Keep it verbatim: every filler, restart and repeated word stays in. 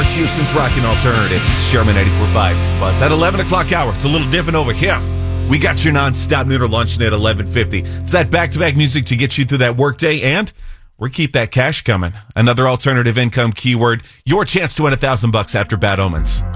Houston's Rockin' Alternative. It's Sherman eighty-four point five. Buzz. That eleven o'clock hour, it's a little different over here. We got your non-stop noodle luncheon at eleven fifty. It's that back-to-back music to get you through that workday, and we keep that cash coming. Another alternative income keyword. Your chance to win a thousand bucks after Bad Omens.